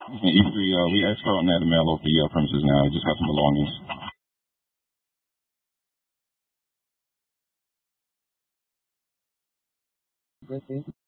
We are starting at the mail off the premises now. I just have some belongings. Brittany.